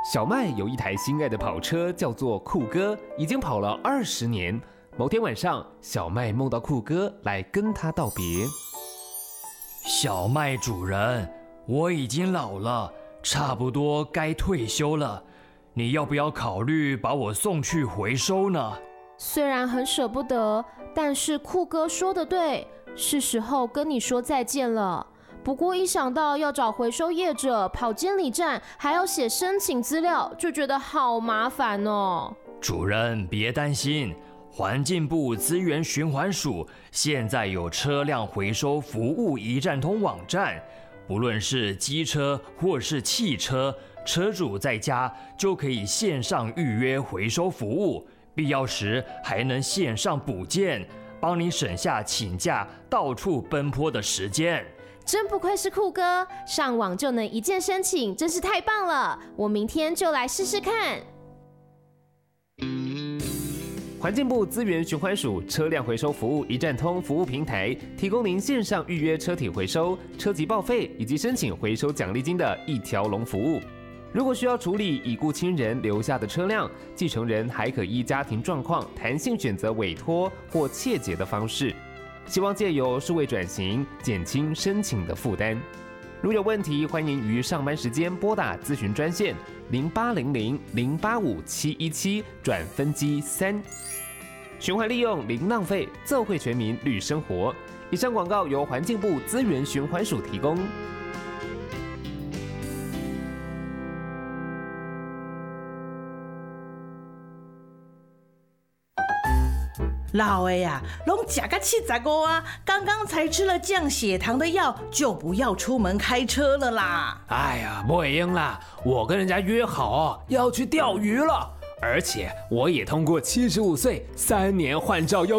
小麦有一台心爱的跑车，叫做酷哥，已经跑了20年。某天晚上，小麦梦到酷哥来跟他道别。 小麦主人，我已经老了，差不多该退休了，你要不要考虑把我送去回收呢？ 虽然很舍不得，但是酷哥说的对，是时候跟你说再见了。不过一想到要找回收业者、跑监理站，还要写申请资料，就觉得好麻烦哦。 主人别担心，环境部资源循环署现在有车辆回收服务一站通网站，不论是机车或是汽车，车主在家就可以线上预约回收服务，必要时还能线上补件，帮你省下请假到处奔波的时间。 真不愧是酷哥，上网就能一键申请，真是太棒了！我明天就来试试看。 环境部资源循环署车辆回收服务一站通服务平台，提供您线上预约车体回收、车籍报废以及申请回收奖励金的一条龙服务。如果需要处理已故亲人留下的车辆，继承人还可依家庭状况弹性选择委托或切结的方式。希望借由数位转型，减轻申请的负担。如有问题，欢迎于上班时间拨打咨询专线0800-085-717转分机3。循环利用零浪费，奏会全民绿生活。以上广告由环境部资源循环署提供。 老的呀，拢吃到75啊，刚刚才吃了降血糖的药，就不要出门开车了啦。 哎呀，不会赢啦，我跟人家约好要去钓鱼了，而且我也通过75岁3年换照